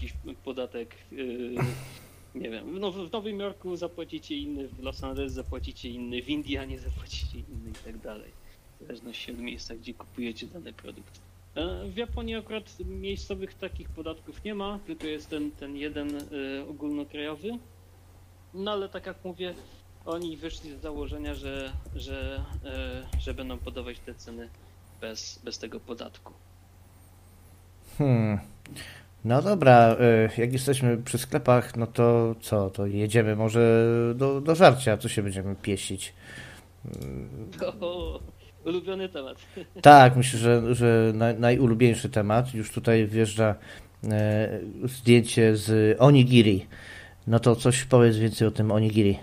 jakiś podatek, nie wiem, w Nowym Jorku zapłacicie inny, w Los Angeles zapłacicie inny, w Indianie zapłacicie inny i tak dalej. W zależności od miejsca, gdzie kupujecie dany produkt. W Japonii akurat miejscowych takich podatków nie ma, tylko jest ten jeden ogólnokrajowy. No ale tak jak mówię, oni wyszli z założenia, że będą podawać te ceny bez tego podatku. No dobra, jak jesteśmy przy sklepach, no to co, to jedziemy może do żarcia, co się będziemy pieścić? O, ulubiony temat. Tak, myślę, że najulubieńszy temat. Już tutaj wjeżdża zdjęcie z onigiri. No to coś powiedz więcej o tym onigiri.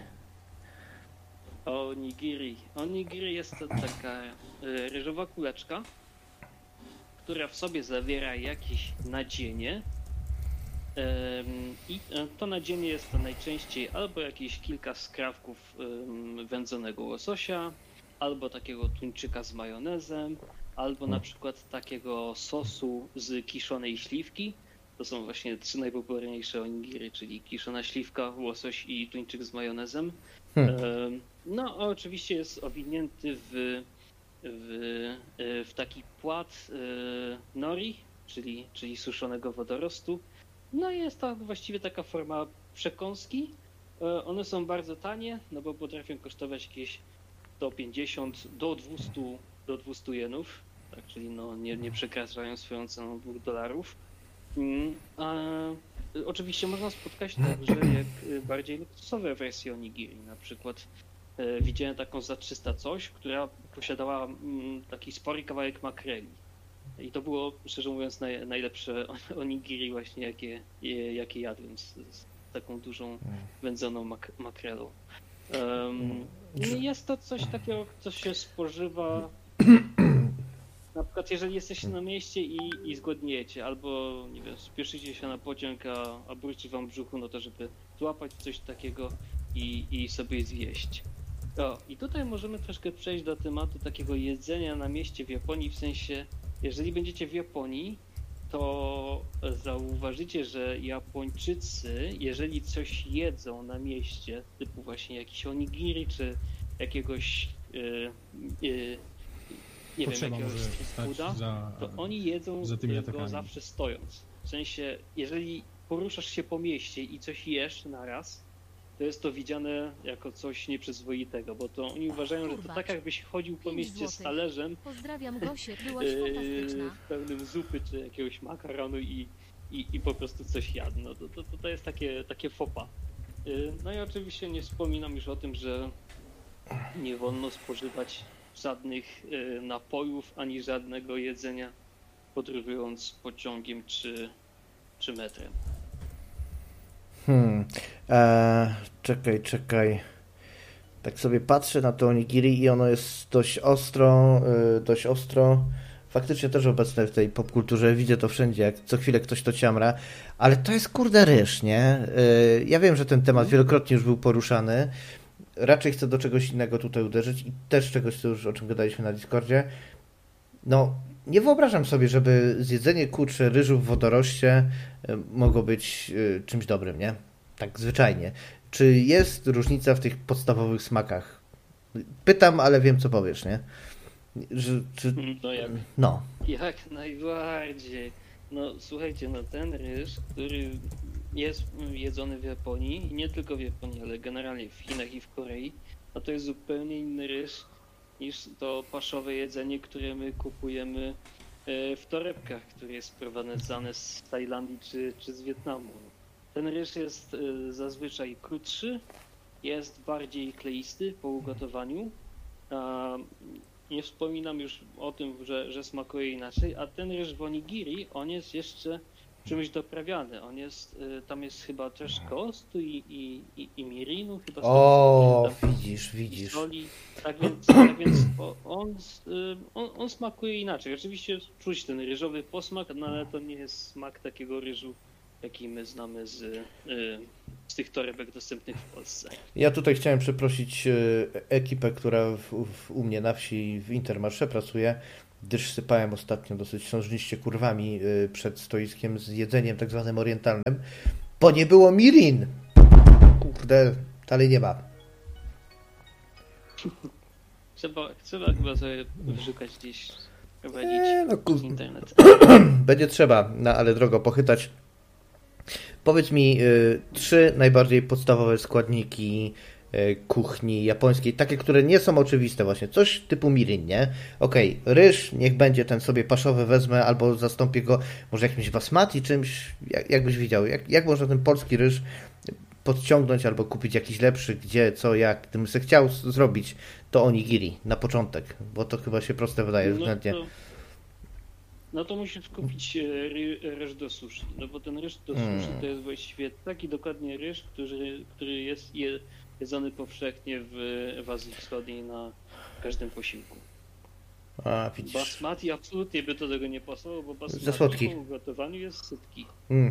Onigiri. Onigiri jest to taka ryżowa kuleczka, która w sobie zawiera jakieś nadzienie. I to nadzienie jest to najczęściej albo jakieś kilka skrawków wędzonego łososia, albo takiego tuńczyka z majonezem, albo na przykład takiego sosu z kiszonej śliwki. To są właśnie 3 najpopularniejsze onigiri, czyli kiszona śliwka, łosoś i tuńczyk z majonezem. No a oczywiście jest owinięty w taki płat nori, czyli suszonego wodorostu. No i jest to właściwie taka forma przekąski. One są bardzo tanie, no bo potrafią kosztować jakieś 150 do 200 jenów, tak, czyli no nie przekraczają swoją ceną $2. Oczywiście można spotkać także jak bardziej luksusowe wersje onigiri. Na przykład widziałem taką za 300 coś, która posiadała taki spory kawałek makreli. I to było, szczerze mówiąc, najlepsze onigiri właśnie, jakie jadłem z taką dużą wędzoną makrelą. Jest to coś takiego, co się spożywa na przykład jeżeli jesteście na mieście i zgłodniejecie, albo nie wiem, spieszycie się na pociąg, a burczy wam w brzuchu, no to żeby złapać coś takiego i sobie zjeść. I tutaj możemy troszkę przejść do tematu takiego jedzenia na mieście w Japonii, w sensie, jeżeli będziecie w Japonii, to zauważycie, że Japończycy, jeżeli coś jedzą na mieście, typu właśnie jakiś onigiri, czy jakiegoś nie wiem, jakiegoś street fooda, to oni jedzą go zawsze stojąc. W sensie, jeżeli poruszasz się po mieście i coś jesz naraz, to jest to widziane jako coś nieprzyzwoitego, bo to oni uważają, że to tak jakbyś chodził po mieście z talerzem. Pozdrawiam Gosię, byłaś fantastyczna. Pełnym zupy czy jakiegoś makaronu i po prostu coś jadł. No to jest takie fopa. No i oczywiście nie wspominam już o tym, że nie wolno spożywać żadnych napojów, ani żadnego jedzenia podróżując pociągiem czy metrem. Czekaj. Tak sobie patrzę na to onigiri i ono jest dość ostro. Faktycznie też obecne w tej popkulturze. Widzę to wszędzie, jak co chwilę ktoś to ciamra. Ale to jest kurde ryż, nie? Ja wiem, że ten temat wielokrotnie już był poruszany. Raczej chcę do czegoś innego tutaj uderzyć i też czegoś, o czym gadaliśmy na Discordzie. No, nie wyobrażam sobie, żeby zjedzenie kurczę ryżu w wodoroście mogło być czymś dobrym, nie? Tak zwyczajnie. Czy jest różnica w tych podstawowych smakach? Pytam, ale wiem, co powiesz, nie? No jak najbardziej. No słuchajcie, no ten ryż, który jest jedzony w Japonii, i nie tylko w Japonii, ale generalnie w Chinach i w Korei, no to jest zupełnie inny ryż niż to paszowe jedzenie, które my kupujemy w torebkach, które jest sprowadzane z Tajlandii czy z Wietnamu. Ten ryż jest zazwyczaj krótszy, jest bardziej kleisty po ugotowaniu. Nie wspominam już o tym, że smakuje inaczej, a ten ryż w onigiri, on jest jeszcze czymś doprawiany. Tam jest chyba też kostu i mirinu. Chyba widzisz. Soli. Tak więc on smakuje inaczej. Oczywiście czuć ten ryżowy posmak, no ale to nie jest smak takiego ryżu, jaki my znamy z tych torebek dostępnych w Polsce. Ja tutaj chciałem przeprosić ekipę, która u mnie na wsi w Intermarché pracuje. gdyż sypałem ostatnio dosyć sążniście kurwami przed stoiskiem z jedzeniem tak zwanym orientalnym, bo nie było mirin. Kurde, dalej nie ma. Trzeba chyba sobie wyszukać gdzieś, prowadzić przez internet. Będzie trzeba, no ale drogo pochytać. Powiedz mi 3 najbardziej podstawowe składniki kuchni japońskiej, takie, które nie są oczywiste właśnie, coś typu mirin, nie? Okej, ryż, niech będzie ten sobie paszowy wezmę, albo zastąpię go może jakimś basmati, czymś, jakbyś widział, jak można ten polski ryż podciągnąć, albo kupić jakiś lepszy, gdzie, co, jak, gdybym sobie chciał zrobić to onigiri na początek, bo to chyba się proste wydaje względnie. No to musisz kupić ryż do sushi, no bo ten ryż do sushi to jest właściwie taki dokładnie ryż, który jest jedzony powszechnie w Azji Wschodniej na każdym posiłku. A, widzisz. Basmati absolutnie by do tego nie pasowało, bo Za słodki. basmati po ugotowaniu jest sytki.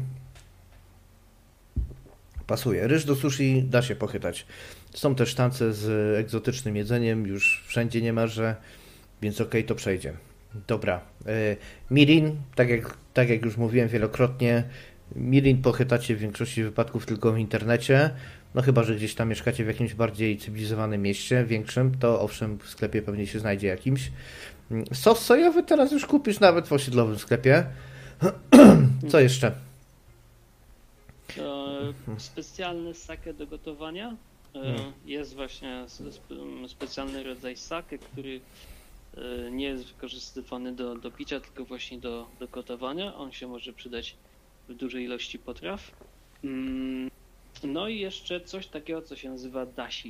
Pasuje. Ryż do sushi da się pochytać. Są też sztance z egzotycznym jedzeniem, już wszędzie niemalże, więc okej, to przejdzie. Dobra. Mirin, tak jak już mówiłem wielokrotnie, mirin pochytacie w większości wypadków tylko w internecie. No chyba, że gdzieś tam mieszkacie w jakimś bardziej cywilizowanym mieście, większym, to owszem w sklepie pewnie się znajdzie jakimś. Sos sojowy teraz już kupisz nawet w osiedlowym sklepie. Co jeszcze? Specjalne sake do gotowania. Jest właśnie specjalny rodzaj sake, który nie jest wykorzystywany do picia, tylko właśnie do gotowania. On się może przydać w dużej ilości potraw. No i jeszcze coś takiego, co się nazywa dashi.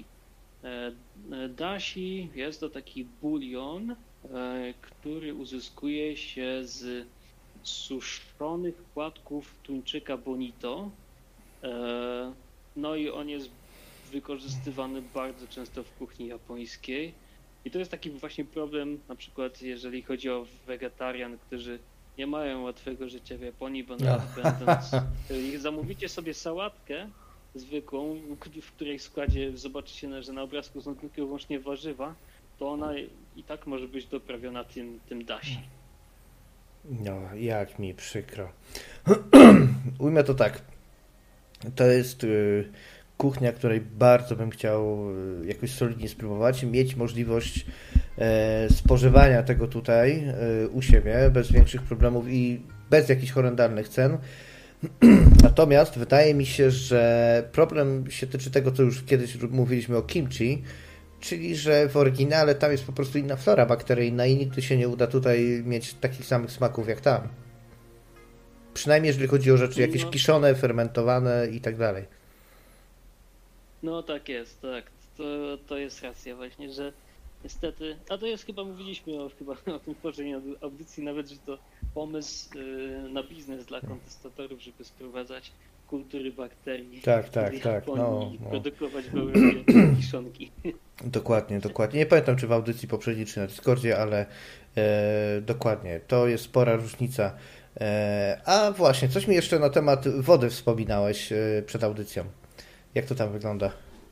Dashi jest to taki bulion, który uzyskuje się z suszonych płatków tuńczyka bonito. No i on jest wykorzystywany bardzo często w kuchni japońskiej. I to jest taki właśnie problem, na przykład jeżeli chodzi o wegetarian, którzy nie mają łatwego życia w Japonii, bo nawet będąc, zamówicie sobie sałatkę zwykłą, w której składzie zobaczycie, że na obrazku są tylko i wyłącznie warzywa, to ona i tak może być doprawiona tym dashi. No, jak mi przykro. Ujmę to tak. To jest kuchnia, której bardzo bym chciał jakoś solidnie spróbować, mieć możliwość spożywania tego tutaj u siebie bez większych problemów i bez jakichś horrendalnych cen. Natomiast wydaje mi się, że problem się tyczy tego, co już kiedyś mówiliśmy o kimchi, czyli że w oryginale tam jest po prostu inna flora bakteryjna i nigdy się nie uda tutaj mieć takich samych smaków jak tam. Przynajmniej jeżeli chodzi o rzeczy jakieś kiszone, fermentowane i tak dalej. No tak jest, tak. To jest racja właśnie, że niestety, a to jest chyba, mówiliśmy o tym tworzeniu audycji nawet, że to pomysł na biznes dla kontestatorów, żeby sprowadzać kultury bakterii tak. No. I produkować w Europie kiszonki. Dokładnie. Nie pamiętam, czy w audycji poprzedniej, czy na Discordzie, ale dokładnie, to jest spora różnica. A właśnie, coś mi jeszcze na temat wody wspominałeś przed audycją. Jak to tam wygląda?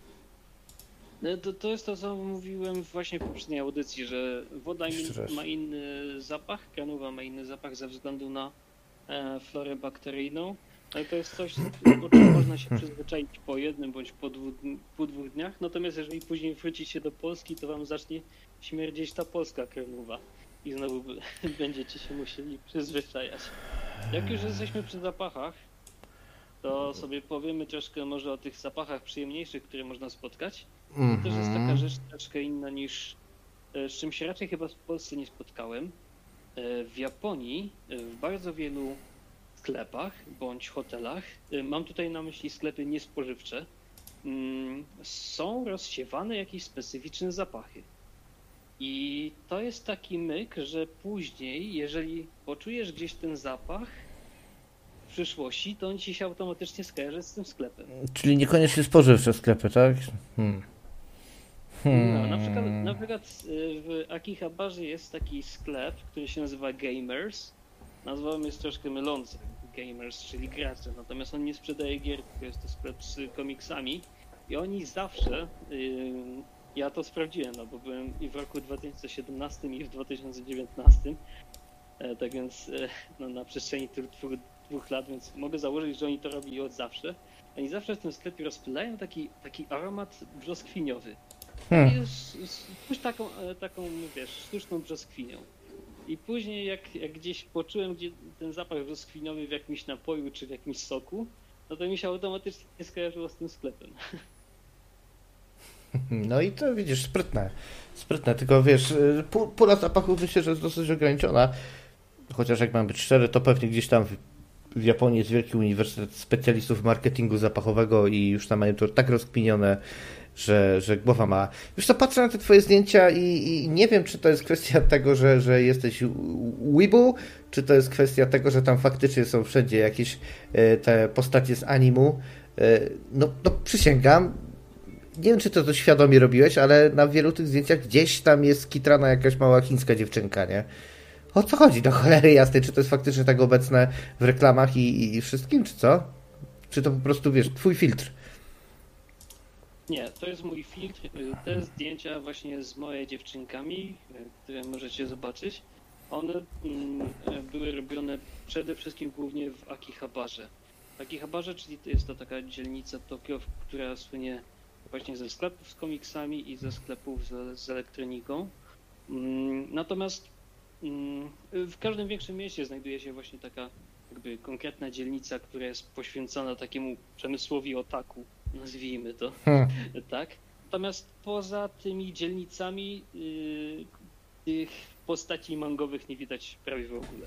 To jest to, co mówiłem właśnie w poprzedniej audycji, że woda ma inny zapach, kranowa ma inny zapach ze względu na florę bakteryjną, ale to jest coś, o czym można się przyzwyczaić po jednym bądź po dwóch dniach, natomiast jeżeli później wrócicie do Polski, to wam zacznie śmierdzieć ta polska kranowa i znowu będziecie się musieli przyzwyczajać. Jak już jesteśmy przy zapachach, to sobie powiemy troszkę może o tych zapachach przyjemniejszych, które można spotkać. To też jest taka rzecz troszkę inna niż z czym się raczej chyba w Polsce nie spotkałem. W Japonii w bardzo wielu sklepach bądź hotelach, mam tutaj na myśli sklepy niespożywcze, są rozsiewane jakieś specyficzne zapachy. I to jest taki myk, że później, jeżeli poczujesz gdzieś ten zapach w przyszłości, to on ci się automatycznie skojarzy z tym sklepem. Czyli niekoniecznie spożywcze sklepy, tak? No, na przykład w Akihabarze jest taki sklep, który się nazywa Gamers. Nazwa jest troszkę myląca. Gamers, czyli gracze. Natomiast on nie sprzedaje gier, tylko jest to sklep z komiksami. I oni zawsze Ja to sprawdziłem, no bo byłem i w roku 2017 i w 2019, tak więc no, na przestrzeni tych 2 lat, więc mogę założyć, że oni to robili od zawsze. Oni zawsze w tym sklepie rozpylają taki aromat brzoskwiniowy. Już taką, wiesz, sztuczną brzoskwinią. I później jak gdzieś poczułem ten zapach brzoskwiniowy w jakimś napoju czy w jakimś soku, no to mi się automatycznie skojarzyło z tym sklepem. No i to widzisz, sprytne, tylko wiesz, pula zapachów myślę, że jest dosyć ograniczona, chociaż jak mam być szczery, to pewnie gdzieś tam w Japonii jest wielki uniwersytet specjalistów marketingu zapachowego i już tam mają to tak rozkminione, że głowa ma. Wiesz co, patrzę na te twoje zdjęcia i nie wiem, czy to jest kwestia tego, że jesteś weebu, czy to jest kwestia tego, że tam faktycznie są wszędzie jakieś te postacie z animu. No przysięgam, nie wiem, czy to świadomie robiłeś, ale na wielu tych zdjęciach gdzieś tam jest skitrana jakaś mała chińska dziewczynka, nie? O co chodzi do cholery jasnej? Czy to jest faktycznie tak obecne w reklamach i wszystkim, czy co? Czy to po prostu, wiesz, twój filtr? Nie, to jest mój filtr. Te zdjęcia właśnie z moimi dziewczynkami, które możecie zobaczyć, one były robione przede wszystkim głównie w Akihabarze. Akihabarze, czyli to jest to taka dzielnica Tokio, która słynie właśnie ze sklepów z komiksami i ze sklepów z elektroniką. Natomiast w każdym większym mieście znajduje się właśnie taka jakby konkretna dzielnica, która jest poświęcona takiemu przemysłowi otaku, nazwijmy to, tak? Natomiast poza tymi dzielnicami tych postaci mangowych nie widać prawie w ogóle.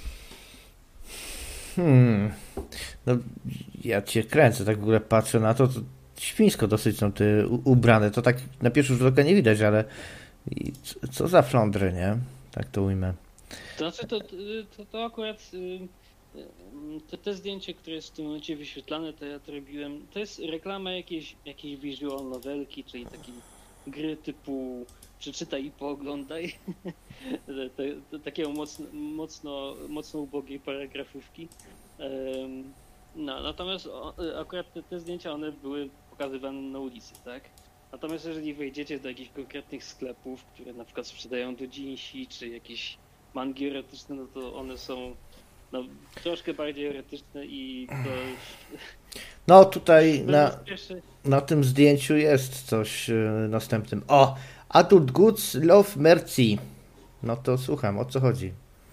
No ja cię kręcę, tak w ogóle patrzę na to świńsko dosyć są te ubrane, to tak na pierwszy rzut oka nie widać, ale co za flądry, nie? Tak to ujmę. To znaczy to akurat te zdjęcie, które jest w tym momencie wyświetlane, to ja to robiłem, to jest reklama jakiejś visual novelki, czyli takiej gry typu przeczytaj i pooglądaj, takiego mocno ubogiej paragrafówki. No, natomiast akurat te zdjęcia, one były pokazywane na ulicy, tak? Natomiast jeżeli wejdziecie do jakichś konkretnych sklepów, które na przykład sprzedają doujinshi, czy jakieś mangi erotyczne, no to one są troszkę bardziej erotyczne i to... No tutaj na tym zdjęciu jest coś następnym. O! Adult Goods Love Mercy. No to słucham, o co chodzi?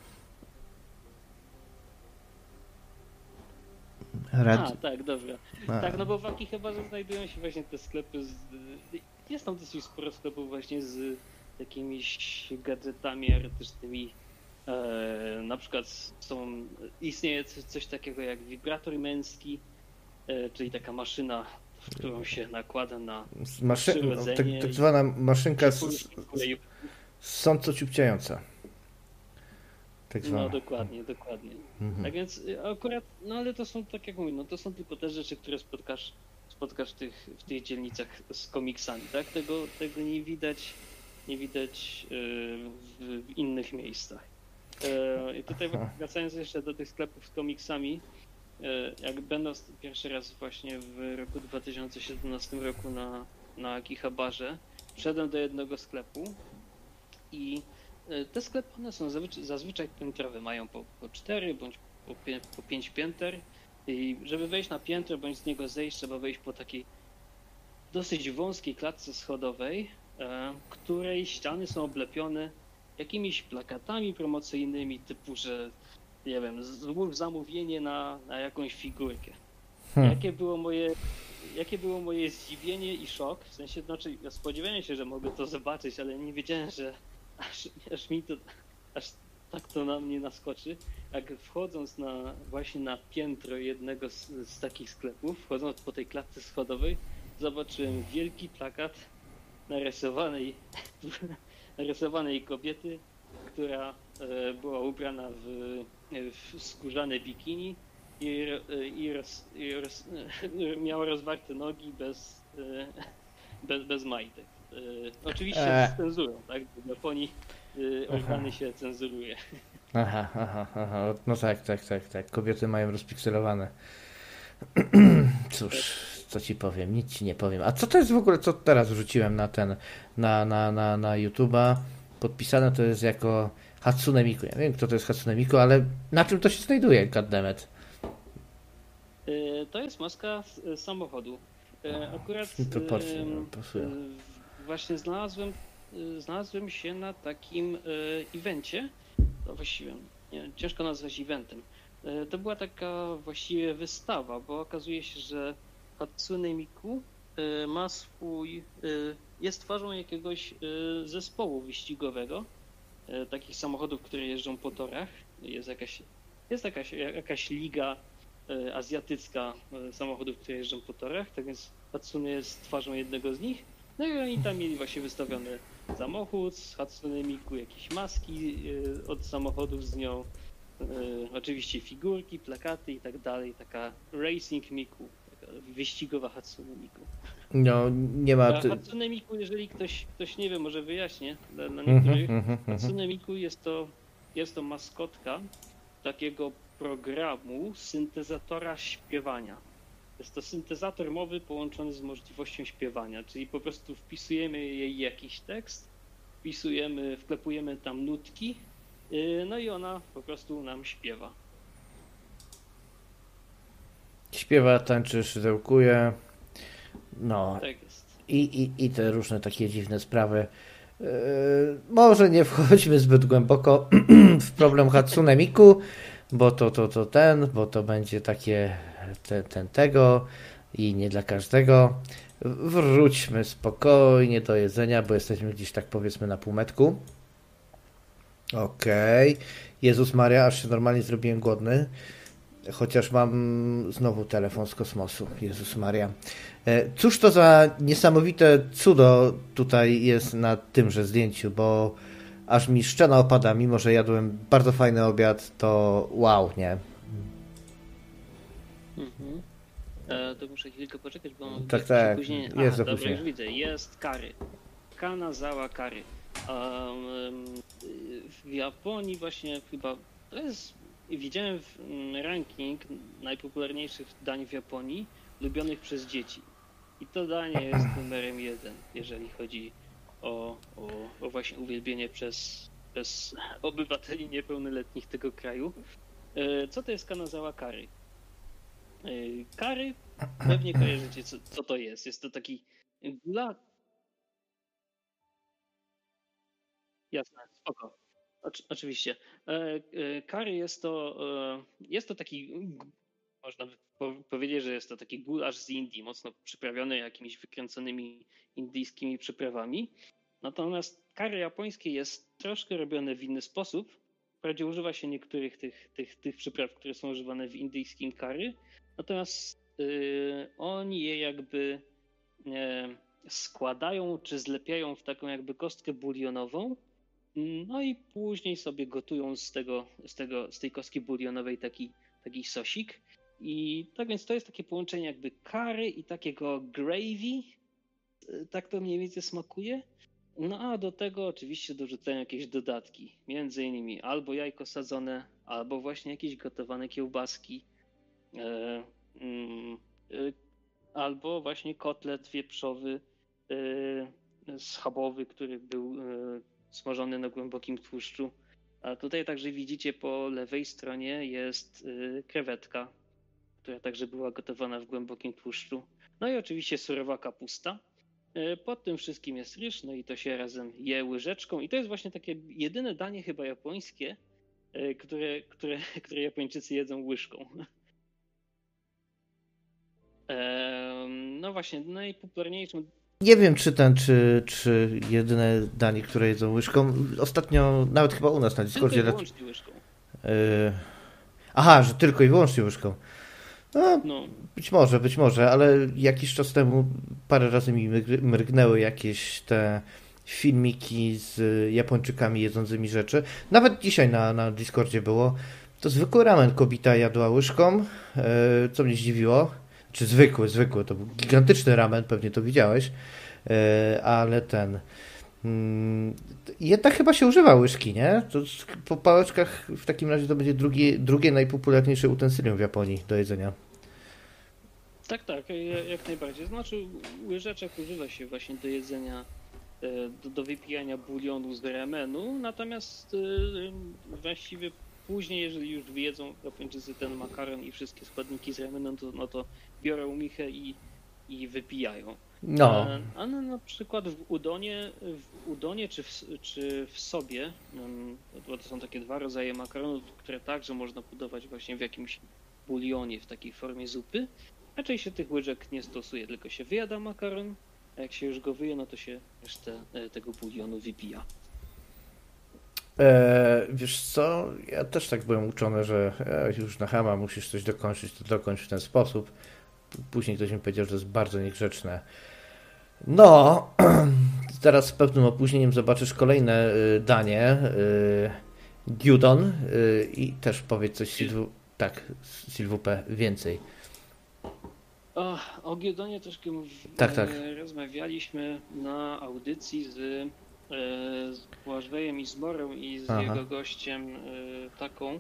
Tak, dobra. Tak, no bo w Akihabarze znajdują się właśnie te sklepy jest tam dosyć sporo sklepów właśnie z jakimiś gadżetami erotycznymi. Na przykład istnieje coś takiego jak wibrator męski, czyli taka maszyna, w którą się nakłada na przyrodzenie. Tak zwana maszynka sąco-ciupciająca. Tak zwana. No dokładnie. Mhm. Tak więc akurat, no ale to są, tak jak mówię, no to są tylko te rzeczy, które spotkasz w tych dzielnicach z komiksami, tak? Tego nie widać w innych miejscach. I tutaj wracając jeszcze do tych sklepów z komiksami, jak będąc pierwszy raz właśnie w roku 2017 roku na Akihabarze, wszedłem do jednego sklepu i te sklepy, one są zazwyczaj piętrowe, mają po 4 bądź po 5 pięter i żeby wejść na piętro bądź z niego zejść, trzeba wejść po takiej dosyć wąskiej klatce schodowej, której ściany są oblepione jakimiś plakatami promocyjnymi typu, że nie wiem, złóż zamówienie na jakąś figurkę. Jakie było moje zdziwienie i szok, w sensie, znaczy ja spodziewałem się, że mogę to zobaczyć, ale nie wiedziałem, że aż tak to na mnie naskoczy. Jak wchodząc właśnie na piętro jednego z takich sklepów, wchodząc po tej klatce schodowej, zobaczyłem wielki plakat narysowanej kobiety, która była ubrana w skórzane bikini i miała rozwarte nogi bez majtek. Oczywiście z cenzurą, tak? W Japonii organy się cenzuruje. Aha. No tak. Kobiety mają rozpikselowane. Cóż, co ci powiem, nic ci nie powiem. A co to jest w ogóle, co teraz wrzuciłem na ten, na YouTube'a, podpisane to jest jako Hatsune Miku. Ja wiem, kto to jest Hatsune Miku, ale na czym to się znajduje, goddammit? To jest maska z samochodu. Akurat Proporcje pasują. właśnie znalazłem się na takim evencie. To właściwie ciężko nazwać eventem. To była taka właściwie wystawa, bo okazuje się, że Hatsune Miku ma jest twarzą jakiegoś zespołu wyścigowego, takich samochodów, które jeżdżą po torach. Jest jakaś liga azjatycka samochodów, które jeżdżą po torach, tak więc Hatsune jest twarzą jednego z nich. No i oni tam mieli właśnie wystawiony samochód z Hatsune Miku, jakieś maski od samochodów z nią, oczywiście figurki, plakaty i tak dalej, taka Racing Miku, taka wyścigowa Hatsune Miku. No, nie ma... Hatsune Miku, jeżeli ktoś nie wie, może wyjaśnię dla niektórych. Hatsune Miku jest to maskotka takiego programu syntezatora śpiewania. Jest to syntezator mowy połączony z możliwością śpiewania, czyli po prostu wpisujemy jej jakiś tekst, wklepujemy tam nutki, no i ona po prostu nam śpiewa. Śpiewa, tańczy, szydełkuje. No. Tak jest. I te różne takie dziwne sprawy. Może nie wchodźmy zbyt głęboko w problem Hatsune Miku, bo bo to będzie takie tego i nie dla każdego. Wróćmy spokojnie do jedzenia, bo jesteśmy gdzieś tak powiedzmy na półmetku. Okej. Jezus Maria, aż się normalnie zrobiłem głodny. Chociaż mam znowu telefon z kosmosu. Jezus Maria. Cóż to za niesamowite cudo tutaj jest na tymże zdjęciu, bo aż mi szczena opada, mimo że jadłem bardzo fajny obiad, to wow, nie? Mhm. To muszę chwilkę poczekać, bo tak. później... Jest dobra, opóźnienie. już widzę. Jest curry. Kanazawa curry. W Japonii właśnie chyba to jest... Widziałem ranking najpopularniejszych dań w Japonii lubionych przez dzieci. I to danie jest numerem 1, jeżeli chodzi o właśnie uwielbienie przez obywateli niepełnoletnich tego kraju. Co to jest Kanazawa curry? Curry, pewnie kojarzycie co to jest. Jest to taki gula... Jasne, spoko. Oczywiście. Curry jest to taki, można by powiedzieć, że jest to taki gulasz z Indii, mocno przyprawiony jakimiś wykręconymi indyjskimi przyprawami. Natomiast curry japońskie jest troszkę robione w inny sposób. Wprawdzie używa się niektórych tych przypraw, które są używane w indyjskim curry, natomiast oni je jakby składają czy zlepiają w taką jakby kostkę bulionową. No i później sobie gotują z tej kostki bulionowej taki sosik. I tak więc to jest takie połączenie jakby curry i takiego gravy. Tak to mniej więcej smakuje. No a do tego oczywiście dorzucają jakieś dodatki. Między innymi albo jajko sadzone, albo właśnie jakieś gotowane kiełbaski. Albo właśnie kotlet wieprzowy, schabowy, który był smażony na głębokim tłuszczu. A tutaj także widzicie po lewej stronie jest krewetka, która także była gotowana w głębokim tłuszczu. No i oczywiście surowa kapusta. Pod tym wszystkim jest ryż, no i to się razem je łyżeczką. I to jest właśnie takie jedyne danie chyba japońskie, które Japończycy jedzą łyżką. No właśnie, najpopularniejszym... Nie wiem, czy jedyne danie, które jedzą łyżką. Ostatnio, nawet chyba u nas na Discordzie... Tylko i wyłącznie łyżką. Aha, że tylko i wyłącznie łyżką. No. Być może, ale jakiś czas temu parę razy mi mrygnęły jakieś te filmiki z Japończykami jedzącymi rzeczy. Nawet dzisiaj na Discordzie było. To zwykły ramen kobieta jadła łyżką, co mnie zdziwiło. Czy zwykły, to był gigantyczny ramen, pewnie to widziałeś, ale jednak chyba się używa łyżki, nie? To po pałeczkach w takim razie to będzie drugie najpopularniejsze utensylium w Japonii do jedzenia. Tak, jak najbardziej. Znaczy łyżeczek używa się właśnie do jedzenia, do wypijania bulionu z ramenu, natomiast właściwie później, jeżeli już wyjedzą Japończycy ten makaron i wszystkie składniki z ramenu, to biorą michę i wypijają. No. A na przykład w udonie czy w sobie, bo to są takie dwa rodzaje makaronu, które także można podawać właśnie w jakimś bulionie, w takiej formie zupy. Raczej się tych łyżek nie stosuje, tylko się wyjada makaron, a jak się już go wyje, no to się resztę tego bulionu wypija. Wiesz co, ja też tak byłem uczony, że już na chama musisz coś dokończyć, to dokończ w ten sposób. Później ktoś mi powiedział, że to jest bardzo niegrzeczne. No, teraz z pewnym opóźnieniem zobaczysz kolejne danie. Gyudon i też powiedz coś s'il vous plaît, więcej. O Gyudonie troszkę Tak. rozmawialiśmy na audycji z Błażwejem i z Morą i z jego gościem taką.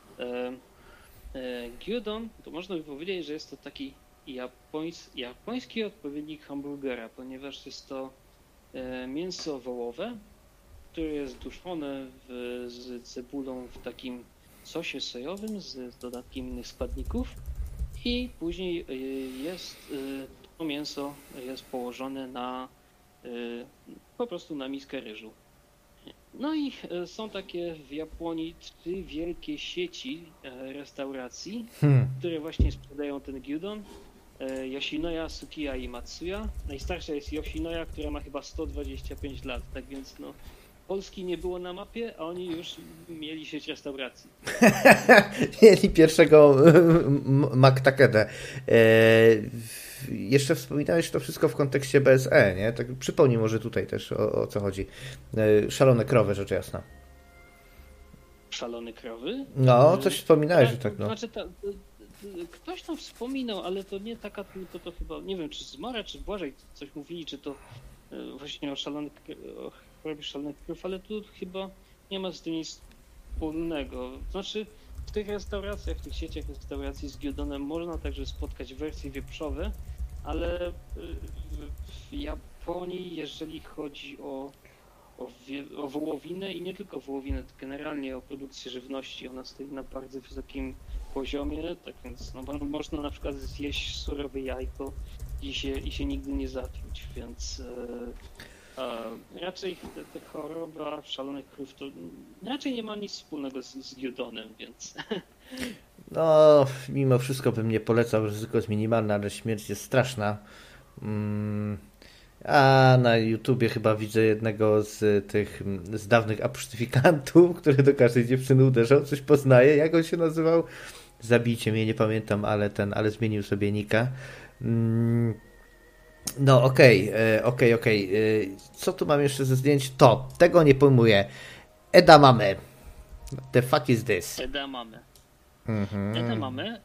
Gyudon, to można by powiedzieć, że jest to taki japoński odpowiednik hamburgera, ponieważ jest to mięso wołowe, które jest duszone z cebulą w takim sosie sojowym z dodatkiem innych składników i później to mięso jest położone po prostu na miskę ryżu. No i są takie w Japonii 3 wielkie sieci restauracji, które właśnie sprzedają ten gyudon. Yoshinoya, Sukiya i Matsuya. Najstarsza jest Yoshinoya, która ma chyba 125 lat, tak więc no, Polski nie było na mapie, a oni już mieli sieć restauracji. Mieli pierwszego McTakedę. Jeszcze wspominałeś to wszystko w kontekście BSE, nie? Tak przypomnij może tutaj też o co chodzi. Szalone krowy, rzecz jasna. Szalone krowy? No, coś wspominałeś, że tak no. Znaczy ktoś tam wspominał, ale to nie taka, tylko to chyba, nie wiem, czy z Mora, czy Błażej coś mówili, czy to właśnie o chorobie szalonych krów, ale tu chyba nie ma z tym nic wspólnego. Znaczy w tych restauracjach, w tych sieciach restauracji z gyudonem można także spotkać wersje wieprzowe, ale w Japonii, jeżeli chodzi o wołowinę i nie tylko wołowinę, to generalnie o produkcję żywności, ona stoi na bardzo wysokim poziomie, tak więc no, można na przykład zjeść surowe jajko i się nigdy nie zatruć, więc raczej ta choroba szalonych krów to raczej nie ma nic wspólnego z gyudonem, więc... No, mimo wszystko bym nie polecał, ryzyko jest minimalne, ale śmierć jest straszna. A na YouTubie chyba widzę jednego z dawnych absztyfikantów, który do każdej dziewczyny uderzał, coś poznaje, jak on się nazywał? Zabijcie mnie, nie pamiętam, ale zmienił sobie nika. No okej. Co tu mam jeszcze ze zdjęć? Tego nie pojmuję. Edamame. The fuck is this? Edamame. Edamame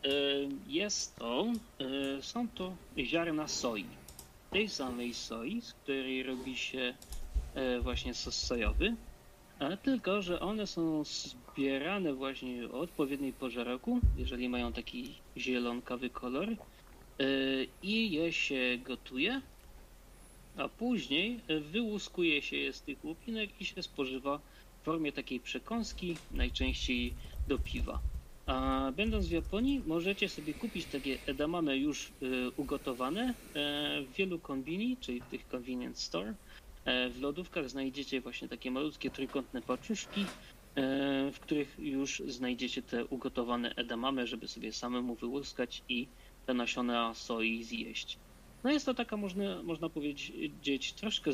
są to ziarna soi. Tej samej soi, z której robi się właśnie sos sojowy, tylko że one są zbierane właśnie o odpowiedniej porze roku, jeżeli mają taki zielonkawy kolor, i je się gotuje, a później wyłuskuje się je z tych łupinek i się spożywa w formie takiej przekąski, najczęściej do piwa. A będąc w Japonii możecie sobie kupić takie edamame już ugotowane w wielu konbini, czyli w tych convenience store. W lodówkach znajdziecie właśnie takie malutkie trójkątne paczuszki, w których już znajdziecie te ugotowane edamame, żeby sobie samemu wyłuskać i te nasiona soi zjeść. No jest to taka, można powiedzieć, troszkę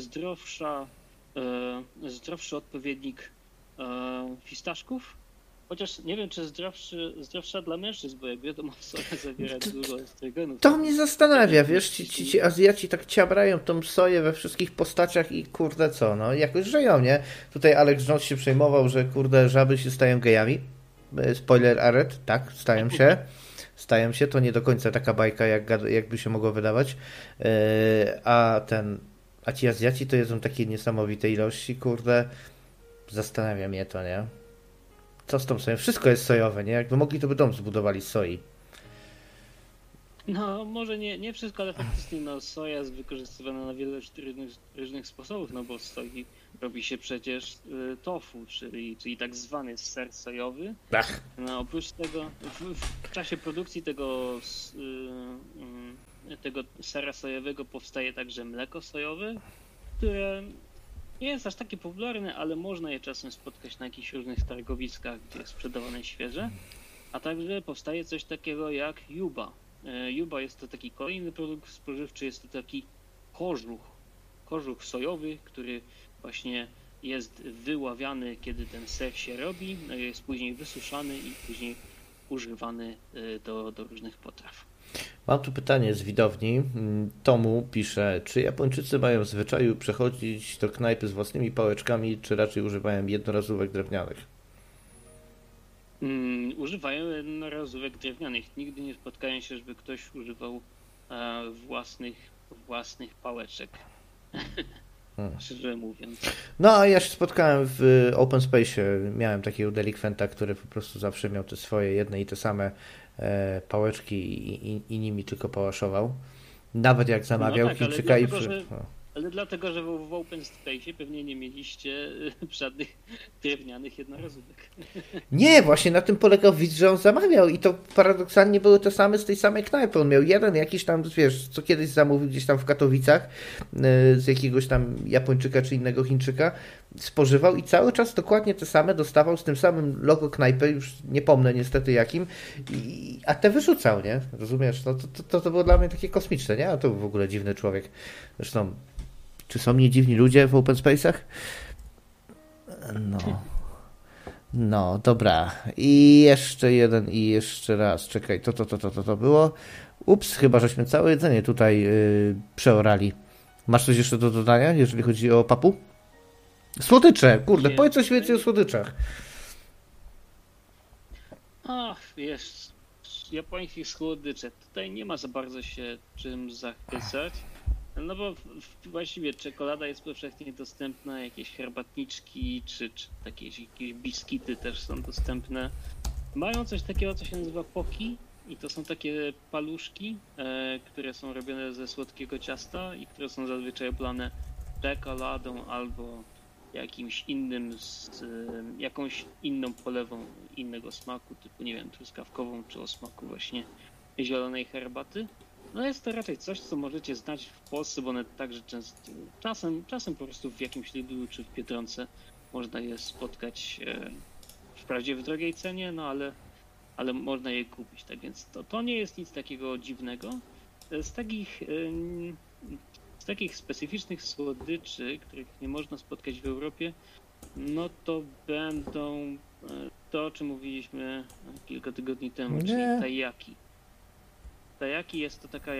zdrowszy odpowiednik fistaszków. Chociaż nie wiem, czy zdrowsza dla mężczyzn, bo jak wiadomo, soja zawiera dużo estrygenów. To mnie zastanawia, wiesz, ci Azjaci tak ciabrają tą soję we wszystkich postaciach i kurde co, no jakoś żyją, nie? Tutaj Alex Jones się przejmował, że kurde żaby się stają gejami. Spoiler alert, tak, stają się, to nie do końca taka bajka, jakby się mogło wydawać. A ci Azjaci to jedzą takie niesamowite ilości, kurde, zastanawia mnie to, nie? Co z tą soją? Wszystko jest sojowe, nie? Jakby mogli, to by dom zbudowali z soi. No, może nie wszystko, ale faktycznie no, soja jest wykorzystywana na wiele różnych sposobów, no bo z soi robi się przecież tofu, czyli tak zwany ser sojowy. Ach. No, oprócz tego w czasie produkcji tego sera sojowego powstaje także mleko sojowe, które nie jest aż takie popularne, ale można je czasem spotkać na jakichś różnych targowiskach, gdzie jest sprzedawane świeże. A także powstaje coś takiego jak juba. Juba jest to taki kolejny produkt spożywczy, jest to taki kożuch sojowy, który właśnie jest wyławiany, kiedy ten ser się robi, jest później wysuszany i później używany do różnych potraw. Mam tu pytanie z widowni. Tomu pisze, czy Japończycy mają w zwyczaju przechodzić do knajpy z własnymi pałeczkami, czy raczej używają jednorazówek drewnianych? Używają jednorazówek drewnianych. Nigdy nie spotkałem się, żeby ktoś używał własnych pałeczek. Szczerze mówiąc. No, a ja się spotkałem w Open Space. Miałem takiego delikwenta, który po prostu zawsze miał te swoje jedne i te same pałeczki i nimi tylko pałaszował. Nawet jak zamawiał tak, Chińczyka ale dlatego, że w Open Space pewnie nie mieliście żadnych drewnianych jednorazówek. Nie, właśnie na tym polegał widz, że on zamawiał i to paradoksalnie były te same z tej samej knajpy. On miał jeden jakiś tam, wiesz, co kiedyś zamówił gdzieś tam w Katowicach z jakiegoś tam Japończyka czy innego Chińczyka, spożywał i cały czas dokładnie te same dostawał z tym samym logo knajpy, już nie pomnę niestety jakim, a te wyrzucał, nie? Rozumiesz? No to było dla mnie takie kosmiczne, nie? A to w ogóle dziwny człowiek. Zresztą, czy są nie dziwni ludzie w open space'ach? No, dobra. I jeszcze jeden i jeszcze raz. Czekaj, to było. Ups, chyba żeśmy całe jedzenie tutaj przeorali. Masz coś jeszcze do dodania, jeżeli chodzi o papu? Słodycze, kurde, powiedz coś więcej o słodyczach. Ach, wiesz, japońskich słodycze. Tutaj nie ma za bardzo się czym zachwycać. No bo właściwie czekolada jest powszechnie dostępna, jakieś herbatniczki czy jakieś biskity też są dostępne. Mają coś takiego, co się nazywa poki i to są takie paluszki, które są robione ze słodkiego ciasta i które są zazwyczaj oblane czekoladą albo jakąś inną polewą innego smaku, typu nie wiem, truskawkową czy o smaku właśnie zielonej herbaty. No jest to raczej coś, co możecie znać w Polsce, bo one także czasem po prostu w jakimś Lidlu czy w Biedronce można je spotkać wprawdzie w drogiej cenie, no ale można je kupić, tak więc to nie jest nic takiego dziwnego. Z takich specyficznych słodyczy, których nie można spotkać w Europie, no to będą to, o czym mówiliśmy kilka tygodni temu, czyli taiyaki. Taiyaki jest to taka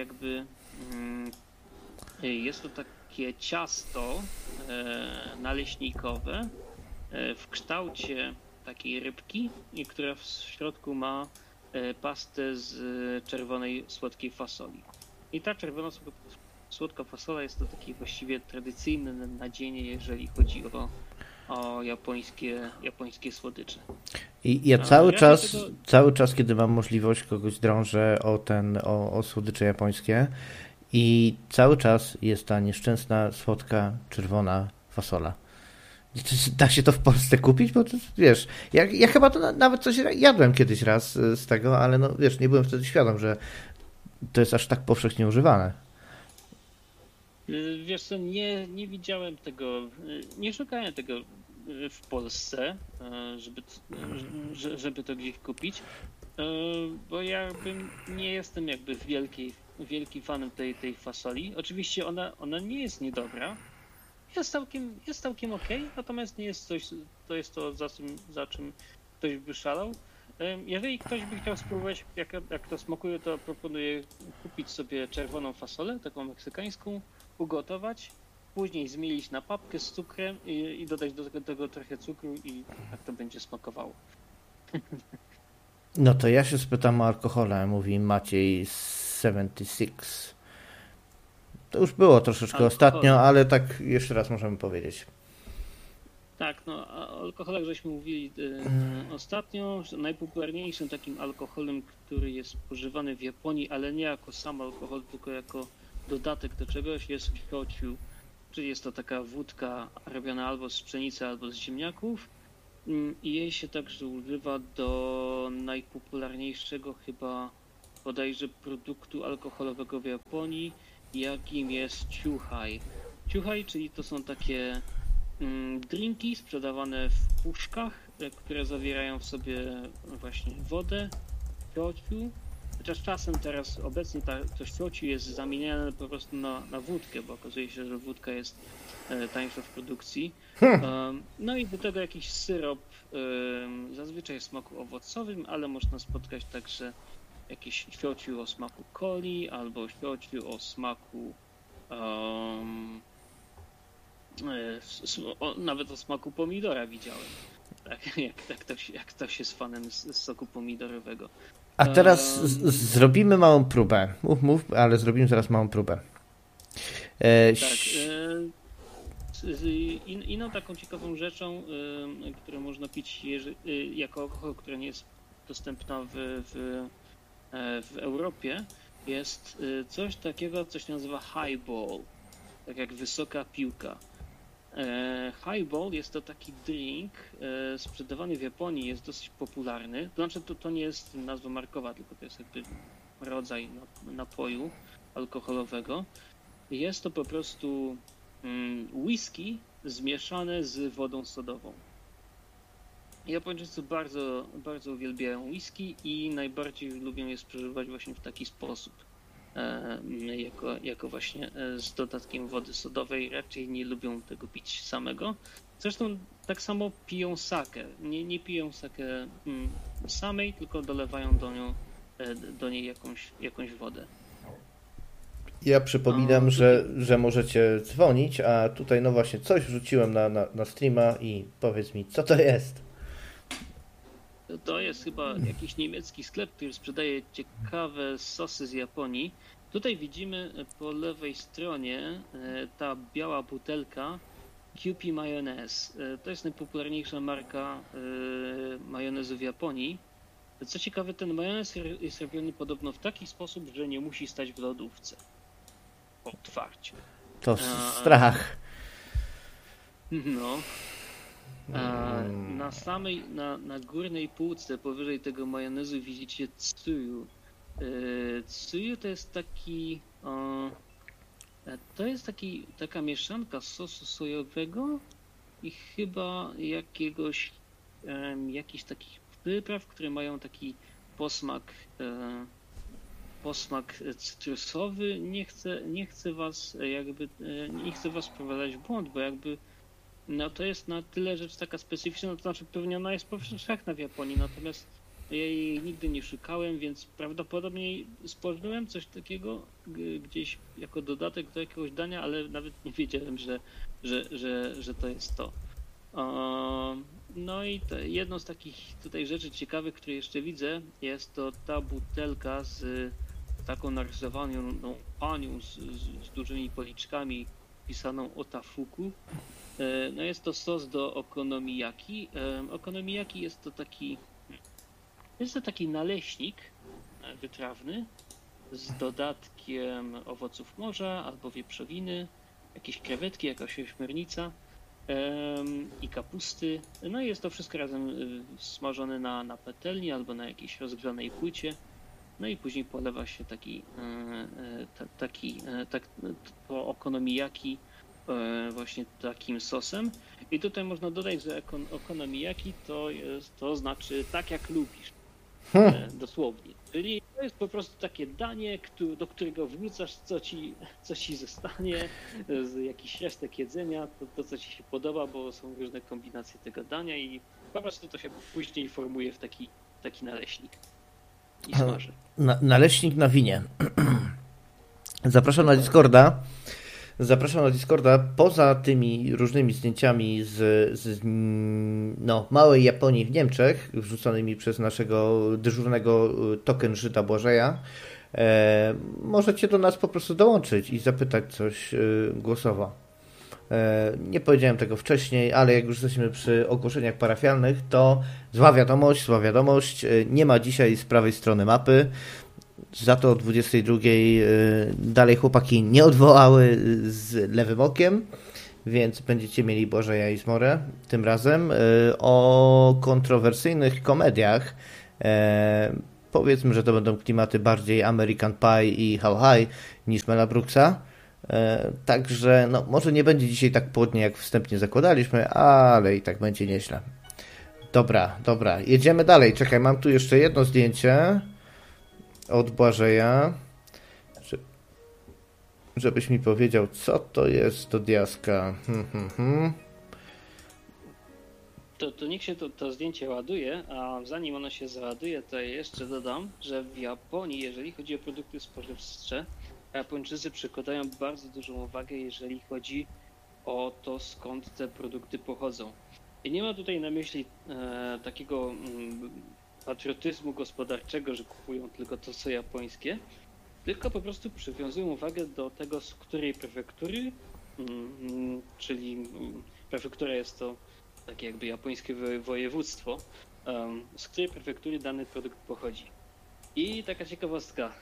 jest to takie ciasto naleśnikowe w kształcie takiej rybki, która w środku ma pastę z czerwonej słodkiej fasoli. I ta czerwona słodka fasola jest to takie właściwie tradycyjne nadzienie, jeżeli chodzi o japońskie słodycze. I ja cały czas, kiedy mam możliwość, kogoś drążę o słodycze japońskie i cały czas jest ta nieszczęsna, słodka, czerwona fasola. Da się to w Polsce kupić? Bo to, wiesz, ja chyba to nawet coś jadłem kiedyś raz z tego, ale no wiesz, nie byłem wtedy świadom, że to jest aż tak powszechnie używane. Wiesz co, nie widziałem tego, nie szukałem tego w Polsce, żeby to gdzieś kupić, bo ja nie jestem jakby wielki fanem tej fasoli. Oczywiście ona nie jest niedobra, jest całkiem okej, natomiast nie jest to za czym ktoś by szalał. Jeżeli ktoś by chciał spróbować jak to smakuje, to proponuję kupić sobie czerwoną fasolę, taką meksykańską, ugotować, później zmielić na papkę z cukrem i dodać do tego trochę cukru i tak to będzie smakowało. No to ja się spytam o alkohole, mówi Maciej 76. To już było troszeczkę ostatnio, ale tak jeszcze raz możemy powiedzieć. Tak, no o alkoholach żeśmy mówili ostatnio, że najpopularniejszym takim alkoholem, który jest spożywany w Japonii, ale nie jako sam alkohol, tylko jako dodatek do czegoś, jest shochu, czyli jest to taka wódka robiona albo z pszenicy, albo z ziemniaków i jej się także używa do najpopularniejszego chyba bodajże produktu alkoholowego w Japonii, jakim jest chuhai. Chuhai, czyli to są takie drinki sprzedawane w puszkach, które zawierają w sobie właśnie wodę, shochu. Chociaż czasem teraz obecnie to shochu jest zamieniane po prostu na wódkę, bo okazuje się, że wódka jest tańsza w produkcji. No i do tego jakiś syrop, zazwyczaj w smaku owocowym, ale można spotkać także jakieś shochu o smaku coli albo shochu o smaku nawet o smaku pomidora widziałem. Tak, jak ktoś jest fanem z soku pomidorowego. A teraz zrobimy małą próbę. Mów, ale zrobimy zaraz małą próbę. Tak. Inną taką ciekawą rzeczą, którą można pić jako alkohol, która nie jest dostępna w Europie, jest coś takiego, co się nazywa highball, tak jak wysoka piłka. Highball jest to taki drink sprzedawany w Japonii, jest dosyć popularny. To znaczy to nie jest nazwa markowa, tylko to jest jakby rodzaj napoju alkoholowego. Jest to po prostu whisky zmieszane z wodą sodową. Japończycy bardzo, bardzo uwielbiają whisky i najbardziej lubią je spożywać właśnie w taki sposób. Jako właśnie z dodatkiem wody sodowej, raczej nie lubią tego pić samego. Zresztą tak samo piją sakę. Nie piją sakę samej, tylko dolewają do niej jakąś wodę. Ja przypominam, że możecie dzwonić, a tutaj no właśnie coś wrzuciłem na streama i powiedz mi, co to jest? To jest chyba jakiś niemiecki sklep, który sprzedaje ciekawe sosy z Japonii. Tutaj widzimy po lewej stronie ta biała butelka Kewpie Mayonnaise. To jest najpopularniejsza marka majonezu w Japonii. Co ciekawe, ten majonez jest robiony podobno w taki sposób, że nie musi stać w lodówce po otwarciu. To strach. No. Na górnej półce powyżej tego majonezu widzicie tsuyu. Tsuyu to jest taka mieszanka sosu sojowego i chyba jakichś takich przypraw, które mają taki posmak cytrusowy. Nie chcę was wprowadzać w błąd, bo jakby no to jest na tyle rzecz taka specyficzna, to znaczy pewnie ona jest powszechna w Japonii, natomiast ja jej nigdy nie szukałem, więc prawdopodobnie spożyłem coś takiego gdzieś jako dodatek do jakiegoś dania, ale nawet nie wiedziałem, że to jest to. No i jedną z takich tutaj rzeczy ciekawych, które jeszcze widzę, jest to ta butelka z taką narysowaną panią z dużymi policzkami pisaną otafuku. No jest to sos do okonomiyaki. Okonomiyaki jest to taki naleśnik wytrawny z dodatkiem owoców morza albo wieprzowiny, jakieś krewetki, jakaś ośmiornica i kapusty. No i jest to wszystko razem smażone na patelni albo na jakiejś rozgrzanej płycie. No i później polewa się to okonomiyaki właśnie takim sosem. I tutaj można dodać, że okonomiyaki to znaczy tak jak lubisz. Dosłownie. Czyli to jest po prostu takie danie, do którego wrzucasz co ci zostanie, jakiś resztek jedzenia, to co ci się podoba, bo są różne kombinacje tego dania i po prostu to się później formuje w taki naleśnik i smaży. Naleśnik na winie. Zapraszam na Discorda. Poza tymi różnymi zdjęciami z małej Japonii w Niemczech, wrzuconymi przez naszego dyżurnego token Żyda Błażeja, możecie do nas po prostu dołączyć i zapytać coś głosowo. Nie powiedziałem tego wcześniej, ale jak już jesteśmy przy ogłoszeniach parafialnych, to zła wiadomość, nie ma dzisiaj z prawej strony mapy. Za to o 22 dalej chłopaki nie odwołały z lewym okiem, więc będziecie mieli Błażeja i Zmorę tym razem. O kontrowersyjnych komediach, powiedzmy, że to będą klimaty bardziej American Pie i How High niż Mela Brooksa. Także no, może nie będzie dzisiaj tak płodnie, jak wstępnie zakładaliśmy, ale i tak będzie nieźle. Dobra, jedziemy dalej. Czekaj, mam tu jeszcze jedno zdjęcie od Błażeja, żebyś mi powiedział, co to jest do diaska. To niech się to zdjęcie ładuje, a zanim ono się załaduje, to jeszcze dodam, że w Japonii, jeżeli chodzi o produkty spożywcze, Japończycy przykładają bardzo dużą uwagę, jeżeli chodzi o to, skąd te produkty pochodzą. I nie ma tutaj na myśli takiego patriotyzmu gospodarczego, że kupują tylko to, co japońskie, tylko po prostu przywiązują uwagę do tego, z której prefektury, czyli prefektura jest to takie jakby japońskie województwo, z której prefektury dany produkt pochodzi. I taka ciekawostka,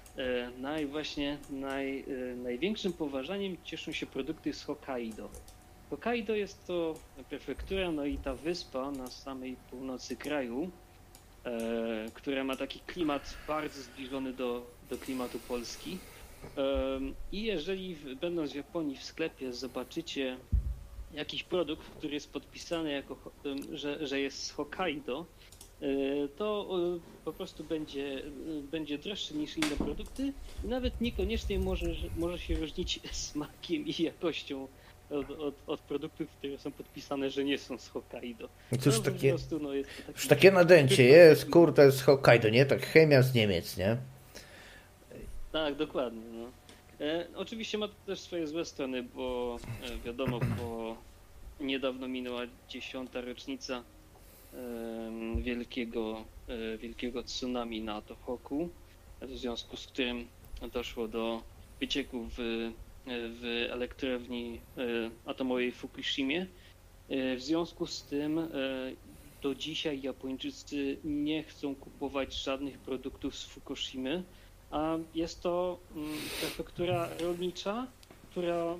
największym poważaniem cieszą się produkty z Hokkaido. Hokkaido jest to prefektura, no i ta wyspa na samej północy kraju, która ma taki klimat bardzo zbliżony do klimatu Polski. I jeżeli będąc w Japonii w sklepie zobaczycie jakiś produkt, który jest podpisany jako, że jest z Hokkaido, to po prostu będzie droższy niż inne produkty i nawet niekoniecznie może się różnić smakiem i jakością od produktów, które są podpisane, że nie są z Hokkaido. Cóż, no, takie, prostu, no, jest to już takie nadęcie jest, kurde, z Hokkaido, nie? Tak chemia z Niemiec, nie? Tak, dokładnie. No. Oczywiście ma to też swoje złe strony, bo wiadomo, bo niedawno minęła 10. rocznica wielkiego tsunami na Tohoku, w związku z którym doszło do wycieku w elektrowni atomowej w Fukushimie. W związku z tym do dzisiaj Japończycy nie chcą kupować żadnych produktów z Fukushimy, a jest to prefektura rolnicza, która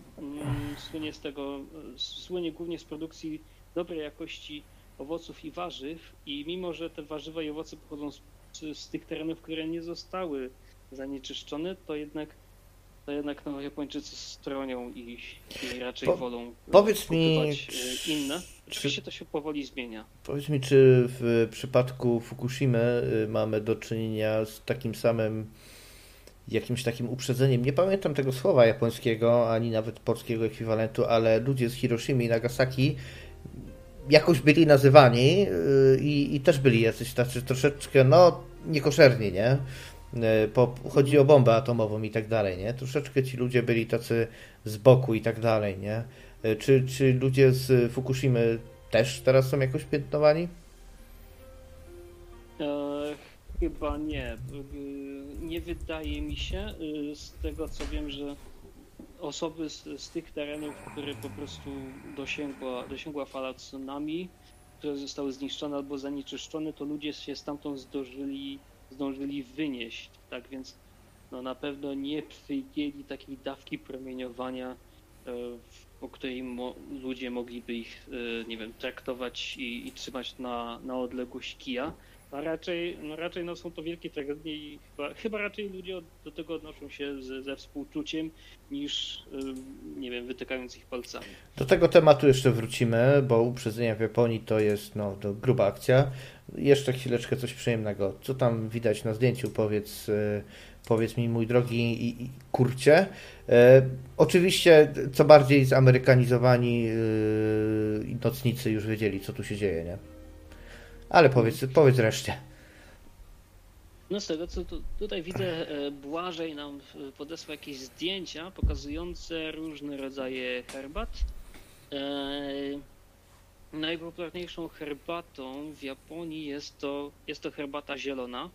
słynie głównie z produkcji dobrej jakości owoców i warzyw i mimo, że te warzywa i owoce pochodzą z tych terenów, które nie zostały zanieczyszczone, to jednak no, Japończycy stronią i raczej wolą kupować inne. Oczywiście to się powoli zmienia. Powiedz mi, czy w przypadku Fukushimy mamy do czynienia z takim samym jakimś takim uprzedzeniem, nie pamiętam tego słowa japońskiego, ani nawet polskiego ekwiwalentu, ale ludzie z Hiroshimy i Nagasaki jakoś byli nazywani i też byli jacyś tacy troszeczkę, no, niekoszerni, nie? Chodzi o bombę atomową i tak dalej, nie? Troszeczkę ci ludzie byli tacy z boku i tak dalej, nie? Czy ludzie z Fukushimy też teraz są jakoś piętnowani? Chyba nie. Nie wydaje mi się, z tego co wiem, że osoby z tych terenów, które po prostu dosięgła fala tsunami, które zostały zniszczone albo zanieczyszczone, to ludzie się stamtąd zdążyli wynieść, tak więc no na pewno nie przyjęli takiej dawki promieniowania, o której ludzie mogliby ich, nie wiem, traktować i trzymać na odległość kija, a raczej no są to wielkie tragedie i chyba raczej ludzie do tego odnoszą się ze współczuciem niż, nie wiem, wytykając ich palcami. Do tego tematu jeszcze wrócimy, bo uprzedzenia w Japonii to jest to gruba akcja. Jeszcze chwileczkę coś przyjemnego. Co tam widać na zdjęciu? Powiedz mi, mój drogi i kurcie. Oczywiście, co bardziej zamerykanizowani nocnicy już wiedzieli, co tu się dzieje, nie? Ale powiedz reszcie. No z tego, co tutaj widzę, Błażej nam podesłał jakieś zdjęcia pokazujące różne rodzaje herbat. Najpopularniejszą herbatą w Japonii jest to herbata zielona,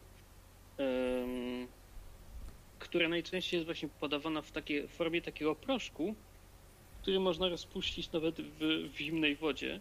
która najczęściej jest właśnie podawana w formie takiego proszku, który można rozpuścić nawet w zimnej wodzie.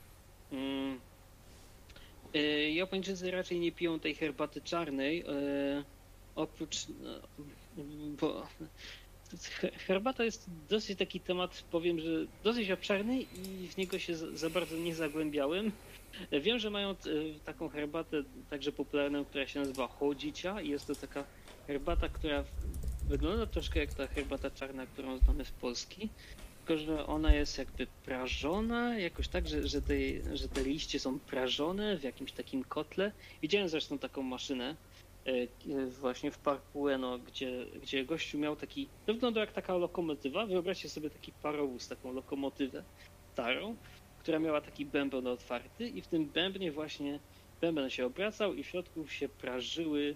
Japończycy raczej nie piją tej herbaty czarnej, oprócz, bo herbata jest dosyć taki temat, powiem, że dosyć obszerny i w niego się za bardzo nie zagłębiałem. Wiem, że mają taką herbatę także popularną, która się nazywa Hojicha i jest to taka herbata, która wygląda troszkę jak ta herbata czarna, którą znamy z Polski, tylko że ona jest jakby prażona, jakoś tak, że te liście są prażone w jakimś takim kotle. Widziałem zresztą taką maszynę właśnie w parku Ueno, gdzie gościu miał taki, to wygląda jak taka lokomotywa, wyobraźcie sobie taki parowóz, taką lokomotywę starą, która miała taki bęben otwarty i w tym bębnie właśnie bęben się obracał i w środku się prażyły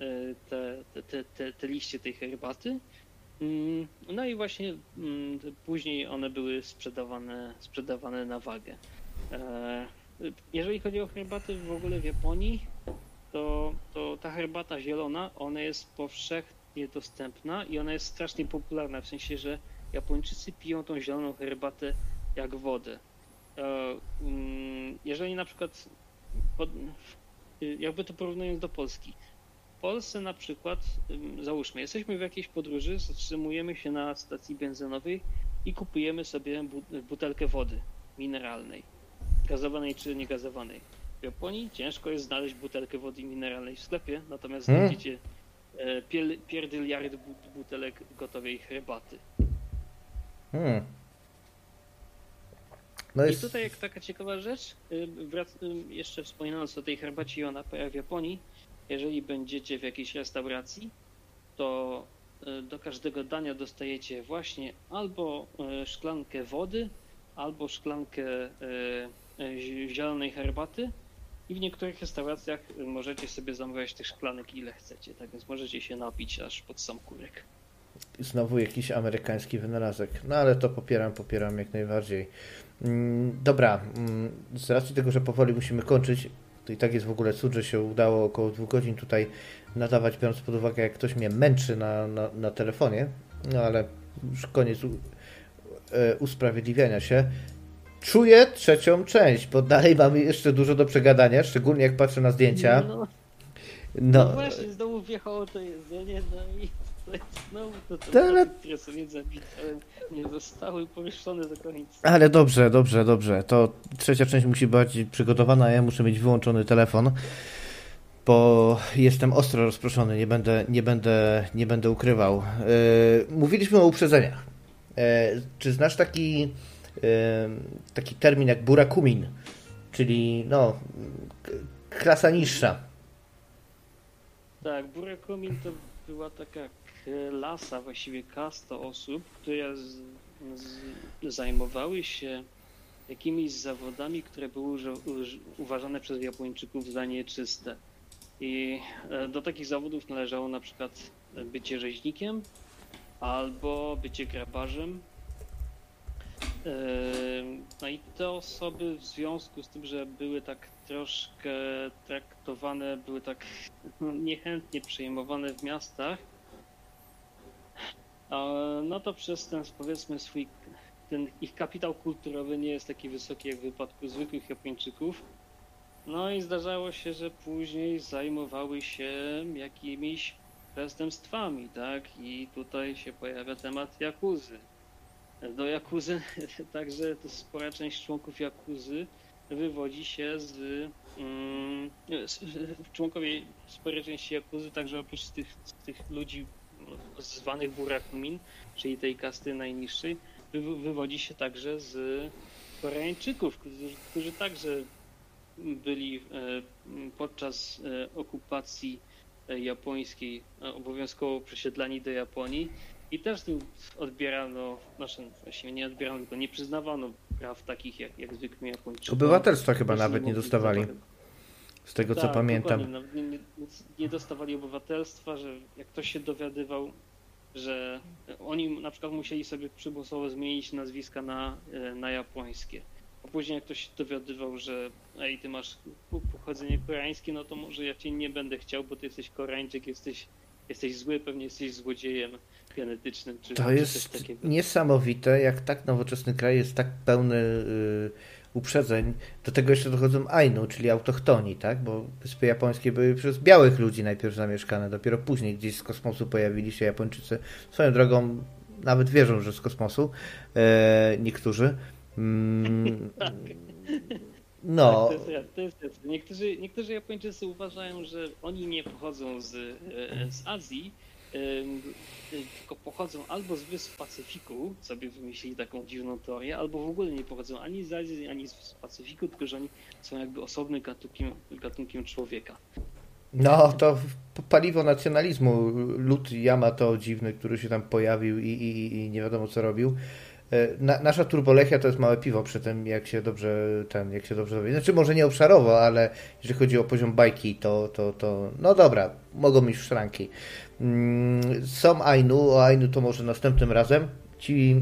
te liście tej herbaty. No i właśnie później one były sprzedawane na wagę. Jeżeli chodzi o herbaty w ogóle w Japonii, to ta herbata zielona, ona jest powszechnie dostępna i ona jest strasznie popularna, w sensie, że Japończycy piją tą zieloną herbatę jak wodę. Jeżeli na przykład, jakby to porównując do Polski, w Polsce na przykład, załóżmy, jesteśmy w jakiejś podróży, zatrzymujemy się na stacji benzynowej i kupujemy sobie butelkę wody mineralnej, gazowanej czy niegazowanej. W Japonii ciężko jest znaleźć butelkę wody mineralnej w sklepie, natomiast znajdziecie pierdyliard butelek gotowej herbaty. No I tutaj jak taka ciekawa rzecz, jeszcze wspominając o tej herbacie i o napojach w Japonii, jeżeli będziecie w jakiejś restauracji, to do każdego dania dostajecie właśnie albo szklankę wody, albo szklankę zielonej herbaty i w niektórych restauracjach możecie sobie zamawiać tych szklanek ile chcecie, tak więc możecie się napić aż pod sam kurek. Znowu jakiś amerykański wynalazek. No ale to popieram jak najbardziej. Dobra, z racji tego, że powoli musimy kończyć, to i tak jest w ogóle cud, że się udało około 2 godzin tutaj nadawać, biorąc pod uwagę, jak ktoś mnie męczy na telefonie, no ale już koniec usprawiedliwiania się. Czuję 3. część, bo dalej mamy jeszcze dużo do przegadania, szczególnie jak patrzę na zdjęcia. No właśnie, znowu wjechało to jedzenie, no i to jest znowu to które sobie zabite, ale nie zostały poruszone do końca. Ale dobrze, to 3. część musi być przygotowana, a ja muszę mieć wyłączony telefon, bo jestem ostro rozproszony, nie będę ukrywał. Mówiliśmy o uprzedzeniach. Czy znasz taki termin jak burakumin, czyli no klasa niższa? Tak, burakumin to była taka klasa, właściwie kasta osób, które zajmowały się jakimiś zawodami, które były uważane przez Japończyków za nieczyste. I do takich zawodów należało na przykład bycie rzeźnikiem albo bycie grabarzem. No i te osoby w związku z tym, że były tak troszkę traktowane, były tak niechętnie przyjmowane w miastach, no to przez ten, powiedzmy, ten ich kapitał kulturowy nie jest taki wysoki jak w wypadku zwykłych Japończyków. No i zdarzało się, że później zajmowały się jakimiś przestępstwami, tak? I tutaj się pojawia temat jakuzy. Do jakuzy, także to spora część członków jakuzy wywodzi się członkowie sporej części jakuzy, także oprócz tych ludzi zwanych burakumin, czyli tej kasty najniższej, wywodzi się także z Koreańczyków, którzy także byli podczas okupacji japońskiej obowiązkowo przesiedlani do Japonii i też tu odbierano, właściwie nie odbierano, tylko nie przyznawano praw takich jak zwykłym Japończykom. Obywatelstwa chyba nawet nie dostawali, z tego co pamiętam. Nie dostawali obywatelstwa, że jak ktoś się dowiadywał, że oni na przykład musieli sobie przymusowo zmienić nazwiska na japońskie. A później jak ktoś się dowiadywał, że ty masz pochodzenie koreańskie, no to może ja cię nie będę chciał, bo ty jesteś Koreańczyk, jesteś zły, pewnie jesteś złodziejem. genetycznym, czy To coś jest takiego. niesamowite, jak tak nowoczesny kraj jest tak pełny uprzedzeń. Do tego jeszcze dochodzą Ainu, czyli autochtoni, tak? Bo Wyspy Japońskie były przez białych ludzi najpierw zamieszkane, dopiero później gdzieś z kosmosu pojawili się Japończycy. Swoją drogą nawet wierzą, że z kosmosu niektórzy. Tak. No, Tak, to jest jasne. Niektórzy Japończycy uważają, że oni nie pochodzą z Azji, tylko pochodzą albo z wysp Pacyfiku, sobie wymyślili taką dziwną teorię, albo w ogóle nie pochodzą ani z Azji, ani z Pacyfiku, tylko że oni są jakby osobnym gatunkiem człowieka. no to paliwo nacjonalizmu. Lud Yamato dziwny, który się tam pojawił i nie wiadomo co robił. Nasza turbolechia to jest małe piwo przy tym, jak się dobrze dowie. Znaczy może nie obszarowo, ale jeżeli chodzi o poziom bajki, to no dobra, mogą mieć szranki. Są Ainu, o Ainu to może następnym razem. Ci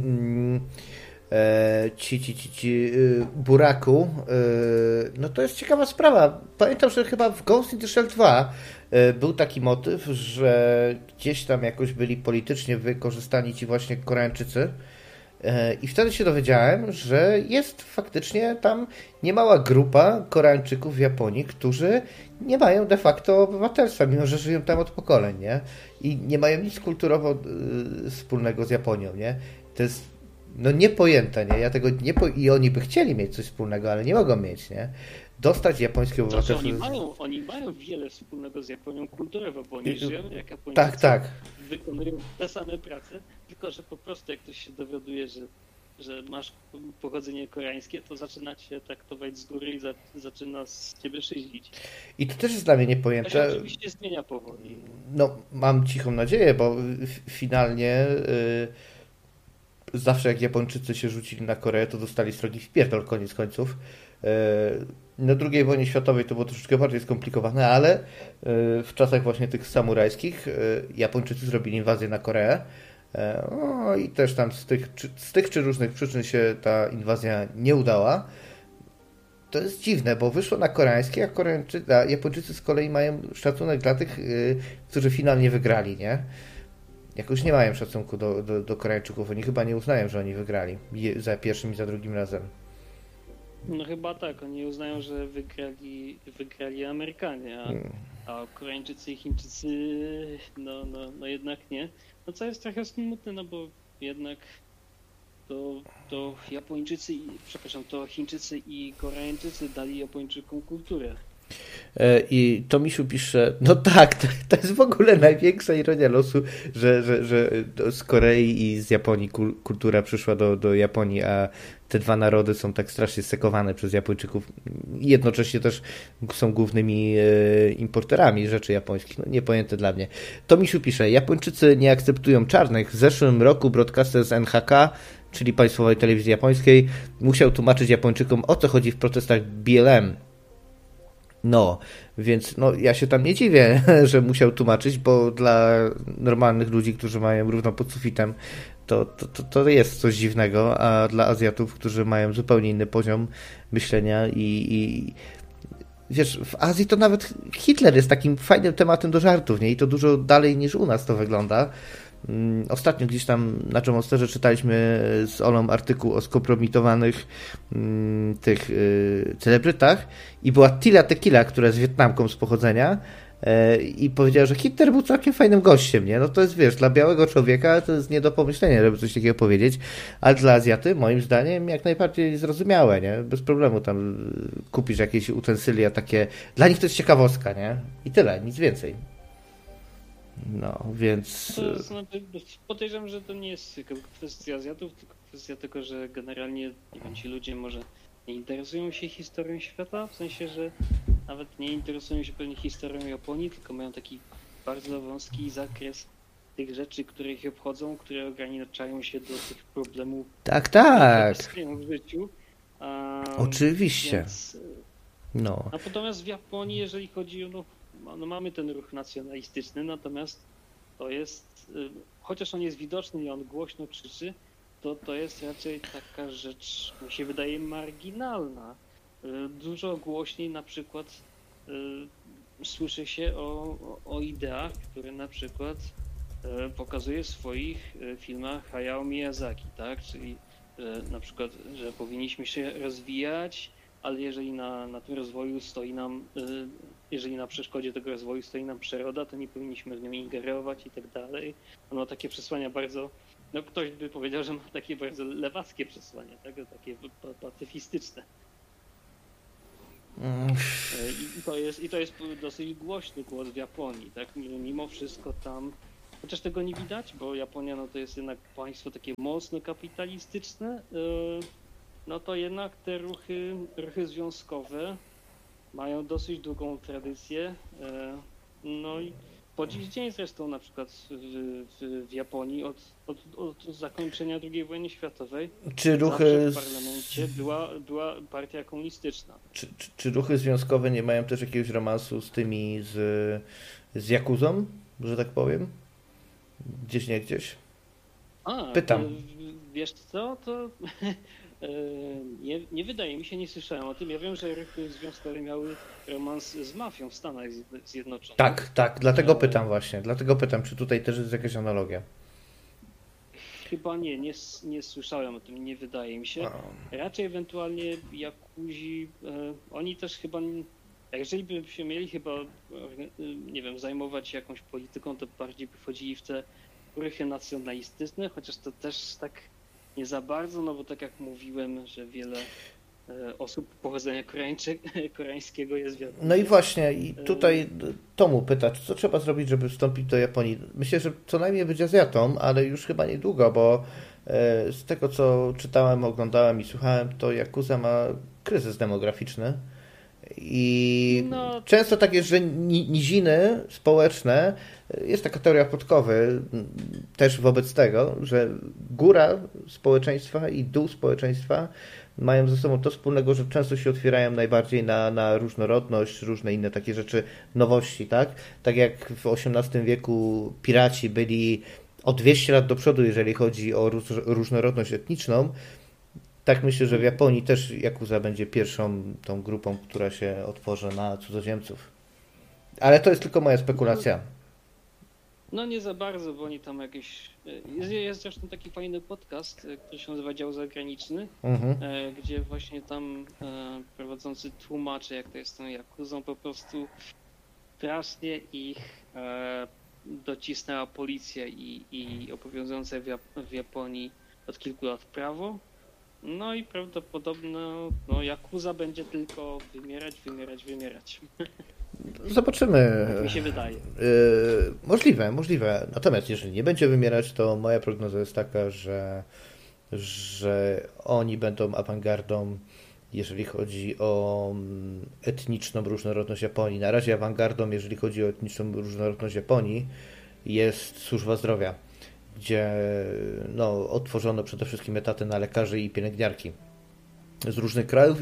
Buraku, no to jest ciekawa sprawa. Pamiętam, że chyba w Ghost in the Shell 2 był taki motyw, że gdzieś tam jakoś byli politycznie wykorzystani ci właśnie Koreańczycy. I wtedy się dowiedziałem, że jest faktycznie tam niemała grupa Koreańczyków w Japonii, którzy nie mają de facto obywatelstwa, mimo że żyją tam od pokoleń, nie? I nie mają nic kulturowo wspólnego z Japonią, nie? To jest no niepojęte, nie? Ja tego i oni by chcieli mieć coś wspólnego, ale nie mogą mieć, nie? Dostać japońskie obywatelstwo. Oni mają wiele wspólnego z Japonią kulturowo, bo oni żyją jak Japończycy. Tak. Wykonują te same prace, tylko że po prostu jak ktoś się dowiaduje, że masz pochodzenie koreańskie, to zaczyna cię traktować z góry i zaczyna z ciebie szydzić. I to też jest dla mnie To się niepojęte. oczywiście zmienia powoli. No, mam cichą nadzieję, bo finalnie zawsze jak Japończycy się rzucili na Koreę, to dostali srogi wpierdol koniec końców. Na II wojnie światowej to było troszeczkę bardziej skomplikowane, ale w czasach właśnie tych samurajskich Japończycy zrobili inwazję na Koreę. I też tam z tych czy różnych przyczyn się ta inwazja nie udała. To jest dziwne, bo wyszło na koreańskie, a Japończycy z kolei mają szacunek dla tych, którzy finalnie wygrali, nie? Jakoś nie mają szacunku do Koreańczyków. Oni chyba nie uznają, że oni wygrali za pierwszym i za drugim razem. No chyba tak, oni uznają, że wygrali Amerykanie, a Koreańczycy i Chińczycy no jednak nie. No co jest trochę smutne, no bo jednak to to Chińczycy i Koreańczycy dali Japończykom kulturę. I Tomisiu pisze, no tak, to jest w ogóle największa ironia losu, że z Korei i z Japonii kultura przyszła do Japonii, a te dwa narody są tak strasznie sekowane przez Japończyków. Jednocześnie też są głównymi importerami rzeczy japońskich. No, niepojęte dla mnie. Tomisiu pisze, Japończycy nie akceptują czarnych. W zeszłym roku broadcaster z NHK, czyli Państwowej Telewizji Japońskiej, musiał tłumaczyć Japończykom, o co chodzi w protestach BLM. No, więc no, ja się tam nie dziwię, że musiał tłumaczyć, bo dla normalnych ludzi, którzy mają równo pod sufitem, to jest coś dziwnego, a dla Azjatów, którzy mają zupełnie inny poziom myślenia i wiesz, w Azji to nawet Hitler jest takim fajnym tematem do żartów, nie? I to dużo dalej niż u nas to wygląda. Ostatnio gdzieś tam na Monsterze czytaliśmy z Olą artykuł o skompromitowanych tych celebrytach i była Tila Tequila, która jest Wietnamką z pochodzenia i powiedziała, że Hitler był całkiem fajnym gościem, nie? No to jest, wiesz, dla białego człowieka to jest nie do pomyślenia, żeby coś takiego powiedzieć, ale dla Azjaty, moim zdaniem, jak najbardziej zrozumiałe, nie? Bez problemu tam kupisz jakieś utensylia takie, dla nich to jest ciekawostka, nie? I tyle, nic więcej. No, więc... To znaczy, podejrzewam, że to nie jest tylko kwestia Azjatów, tylko kwestia tego, że generalnie nie wiem, ci ludzie może nie interesują się historią świata, w sensie, że nawet nie interesują się pewnie historią Japonii, tylko mają taki bardzo wąski zakres tych rzeczy, które ich obchodzą, które ograniczają się do tych problemów tak. w życiu. Oczywiście. Więc, no. Natomiast w Japonii, jeżeli chodzi o no mamy ten ruch nacjonalistyczny, natomiast to jest, chociaż on jest widoczny i on głośno krzyczy, to jest raczej taka rzecz, mi się wydaje, marginalna. Dużo głośniej na przykład słyszy się o ideach, które na przykład pokazuje w swoich filmach Hayao Miyazaki, tak? Czyli na przykład, że powinniśmy się rozwijać, ale jeżeli na tym rozwoju stoi nam, jeżeli na przeszkodzie tego rozwoju stoi nam przyroda, to nie powinniśmy w nią ingerować i tak dalej. On ma takie przesłania bardzo, no ktoś by powiedział, że ma takie bardzo lewackie przesłania, tak? Takie pacyfistyczne. I to jest dosyć głośny głos w Japonii, tak? Mimo wszystko tam, chociaż tego nie widać, bo Japonia no to jest jednak państwo takie mocno kapitalistyczne, no to jednak te ruchy związkowe mają dosyć długą tradycję. No i po dziś dzień zresztą na przykład w Japonii od zakończenia II wojny światowej Czy ruchy zawsze w parlamencie była partia komunistyczna. Czy ruchy związkowe nie mają też jakiegoś romansu z tymi z Jakuzą, że tak powiem? Gdzieś nie gdzieś? Pytam. Wiesz co, to nie wydaje mi się, nie słyszałem o tym. Ja wiem, że ruchy związkowe miały romans z mafią w Stanach Zjednoczonych. Tak, dlatego pytam właśnie. Dlatego pytam, czy tutaj też jest jakaś analogia. Chyba nie słyszałem o tym, nie wydaje mi się. Raczej ewentualnie Jakuzi, oni też chyba, jeżeli by się mieli chyba, nie wiem, zajmować jakąś polityką, to bardziej by wchodzili w te ruchy nacjonalistyczne, chociaż to też tak nie za bardzo, no bo tak jak mówiłem, że wiele osób pochodzenia koreańskiego jest wiadomo. No i właśnie, i tutaj Tomu pytać, co trzeba zrobić, żeby wstąpić do Japonii? Myślę, że co najmniej być Azjatą, ale już chyba niedługo, bo z tego, co czytałem, oglądałem i słuchałem, to Yakuza ma kryzys demograficzny i często tak jest, że niziny społeczne, jest taka teoria Podkowy też wobec tego, że góra społeczeństwa i dół społeczeństwa mają ze sobą to wspólnego, że często się otwierają najbardziej na różnorodność, różne inne takie rzeczy, nowości, tak? Tak jak w XVIII wieku piraci byli o 200 lat do przodu, jeżeli chodzi o różnorodność etniczną, tak myślę, że w Japonii też Yakuza będzie pierwszą tą grupą, która się otworzy na cudzoziemców. Ale to jest tylko moja spekulacja. No nie za bardzo, bo oni tam jakieś... Jest zresztą taki fajny podcast, który się nazywa Dział Zagraniczny, gdzie właśnie tam prowadzący tłumaczy, jak to jest z tą Yakuzą, po prostu strasznie ich docisnęła policja i obowiązujące w Japonii od kilku lat prawo. No i prawdopodobno Yakuza będzie tylko wymierać. Zobaczymy. Tak mi się wydaje. Możliwe. Natomiast jeżeli nie będzie wymierać, to moja prognoza jest taka, że oni będą awangardą, jeżeli chodzi o etniczną różnorodność Japonii. Na razie awangardą, jeżeli chodzi o etniczną różnorodność Japonii, jest służba zdrowia, gdzie otworzono przede wszystkim etaty na lekarzy i pielęgniarki z różnych krajów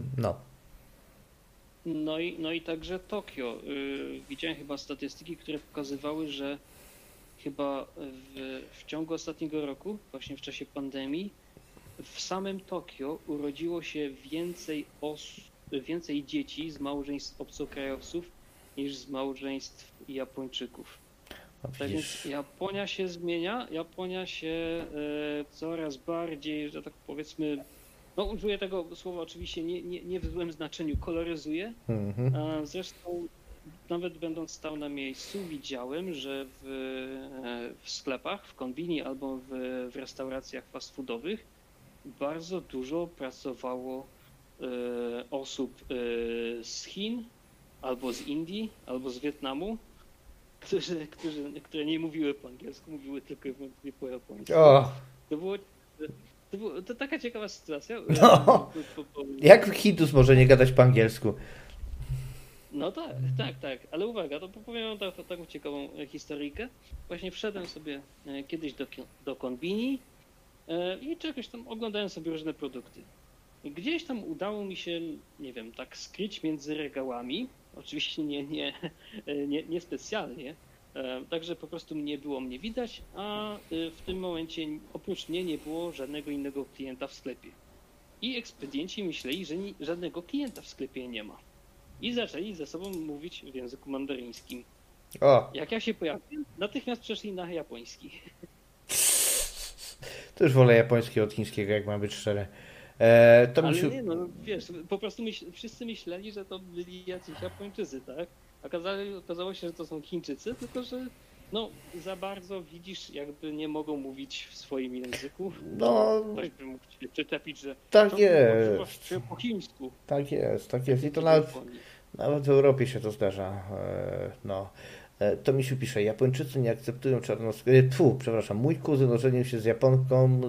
No i także Tokio. Widziałem chyba statystyki, które pokazywały, że chyba w ciągu ostatniego roku, właśnie w czasie pandemii, w samym Tokio urodziło się więcej dzieci z małżeństw obcokrajowców niż z małżeństw Japończyków. Tak więc Japonia się zmienia, Japonia się coraz bardziej, że tak powiedzmy, użyję tego słowa oczywiście nie w złym znaczeniu, koloryzuje. Zresztą nawet będąc stał na miejscu, widziałem, że w sklepach, w konbini albo w restauracjach fast foodowych bardzo dużo pracowało osób z Chin, albo z Indii, albo z Wietnamu, które nie mówiły po angielsku, mówiły tylko i wyłącznie po japońsku. To taka ciekawa sytuacja. Jak Hindus może nie gadać po angielsku? No tak. Ale uwaga, to powiem taką ciekawą historyjkę. Właśnie wszedłem sobie kiedyś do konbini i czegoś tam oglądałem sobie różne produkty. Gdzieś tam udało mi się, nie wiem, tak skryć między regałami. Oczywiście nie specjalnie. Także po prostu nie było mnie widać, a w tym momencie oprócz mnie nie było żadnego innego klienta w sklepie. I ekspedienci myśleli, że żadnego klienta w sklepie nie ma. I zaczęli ze sobą mówić w języku mandaryńskim. O, Jak ja się pojawiłem, natychmiast przeszli na japoński. to już wolę japońskiego od chińskiego, jak mam być szczery. To mi Ale się... nie, no wiesz, po prostu wszyscy myśleli, że to byli jacyś Japończycy, tak? Okazało się, że to są Chińczycy, tylko że no za bardzo widzisz, jakby nie mogą mówić w swoim języku. No, Ktoś by mógł się przyczepić, że tak to jest. się po chińsku. Tak jest, tak jest. I to w nawet, Japonii. nawet w Europie się to zdarza. No. To mi się pisze, Japończycy nie akceptują czarnoskórych. Przepraszam, mój kuzyn ożenił się z Japonką,